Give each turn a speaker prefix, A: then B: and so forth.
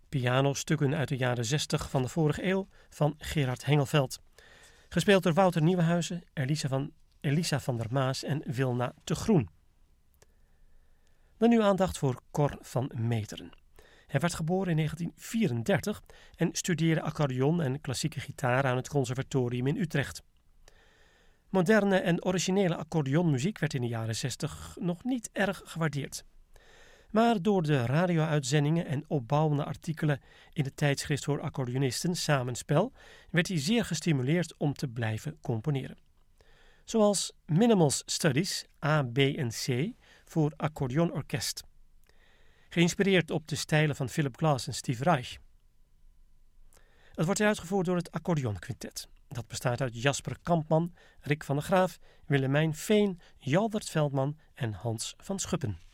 A: Pianostukken uit de jaren 60 van de vorige eeuw van Gerard Hengelveld. Gespeeld door Wouter Nieuwenhuizen, Elisa van der Maas en Wilna te Groen. Dan nu aandacht voor Cor van Meteren. Hij werd geboren in 1934 en studeerde accordeon en klassieke gitaar aan het conservatorium in Utrecht. Moderne en originele accordeonmuziek werd in de jaren 60 nog niet erg gewaardeerd. Maar door de radio-uitzendingen en opbouwende artikelen in het tijdschrift voor accordeonisten Samenspel werd hij zeer gestimuleerd om te blijven componeren. Zoals Minimal's Studies A, B en C voor accordeonorkest. Geïnspireerd op de stijlen van Philip Glass en Steve Reich. Het wordt uitgevoerd door het accordeonquintet. Dat bestaat uit Jasper Kampman, Rick van der Graaf, Willemijn Veen, Jalbert Veldman en Hans van Schuppen.